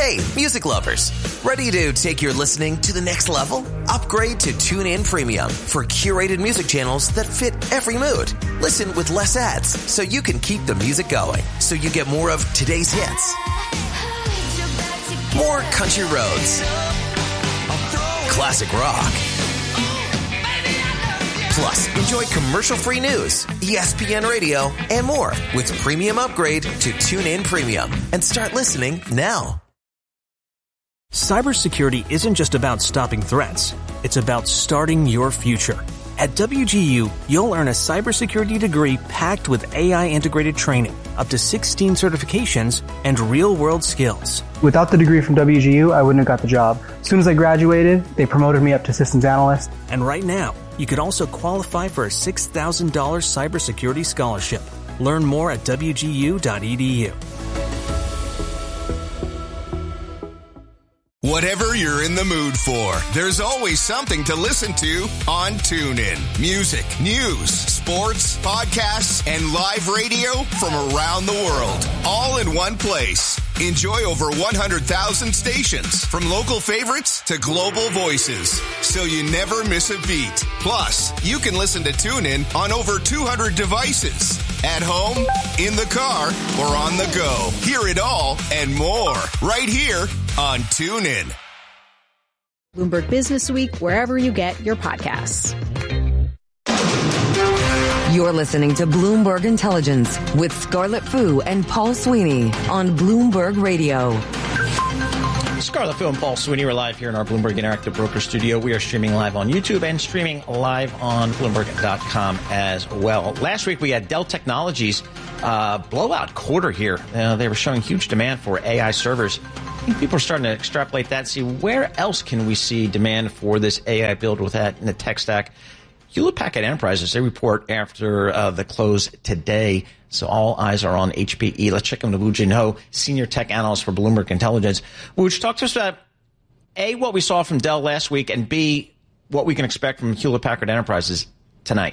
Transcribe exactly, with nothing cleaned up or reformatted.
Hey, music lovers, ready to take your listening to the next level? Upgrade to TuneIn Premium for curated music channels that fit every mood. Listen with less ads so you can keep the music going, so you get more of today's hits, more country roads, classic rock. Plus, enjoy commercial-free news, E S P N Radio, and more with Premium Upgrade to TuneIn Premium. And start listening now. Cybersecurity isn't just about stopping threats. It's about starting your future. At W G U, you'll earn a cybersecurity degree packed with A I-integrated training, up to sixteen certifications, and real-world skills. Without the degree from W G U, I wouldn't have got the job. As soon as I graduated, they promoted me up to systems analyst. And right now, you could also qualify for a six thousand dollars cybersecurity scholarship. Learn more at W G U dot E D U. Whatever you're in the mood for, there's always something to listen to on TuneIn. Music, news, sports, podcasts, and live radio from around the world, all in one place. Enjoy over one hundred thousand stations, from local favorites to global voices, so you never miss a beat. Plus, you can listen to TuneIn on over two hundred devices. At home, in the car, or on the go. Hear it all and more right here on TuneIn. Bloomberg Business Week, wherever you get your podcasts. You're listening to Bloomberg Intelligence with Scarlett Fu and Paul Sweeney on Bloomberg Radio. Scarlett Fu and Paul Sweeney are live here in our Bloomberg Interactive Broker Studio. We are streaming live on YouTube and streaming live on Bloomberg dot com as well. Last week we had Dell Technologies uh, blowout quarter here. Uh, they were showing huge demand for A I servers. I think people are starting to extrapolate that and see where else can we see demand for this A I build with that in the tech stack. Hewlett Packard Enterprises, they report after uh, the close today, so all eyes are on H P E. Let's check in with Woo Jin Ho, Senior Tech Analyst for Bloomberg Intelligence. Woo, talk to us about, A, what we saw from Dell last week, and B, what we can expect from Hewlett Packard Enterprises tonight.